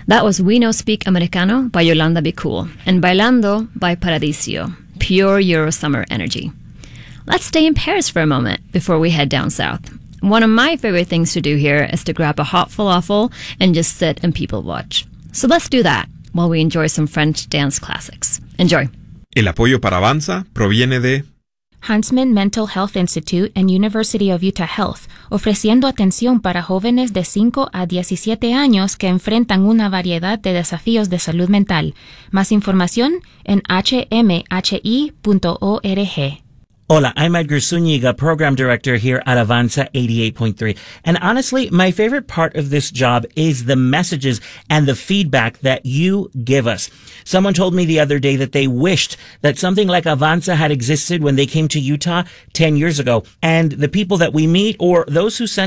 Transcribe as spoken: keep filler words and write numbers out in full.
That was We No Speak Americano by Yolanda Be Cool and Bailando by Paradiso, pure Euro summer energy. Let's stay in Paris for a moment before we head down south. One of my favorite things to do here is to grab a hot falafel and just sit and people watch. So let's do that while we enjoy some French dance classics. Enjoy. El apoyo para Avanza proviene de Huntsman Mental Health Institute and University of Utah Health, ofreciendo atención para jóvenes de cinco a diecisiete años que enfrentan una variedad de desafíos de salud mental. Más información en h m h i punto org. Hola, I'm Edgar Zúñiga, Program Director here at Avanza eighty-eight point three. And honestly, my favorite part of this job is the messages and the feedback that you give us. Someone told me the other day that they wished that something like Avanza had existed when they came to Utah ten years ago. And the people that we meet or those who send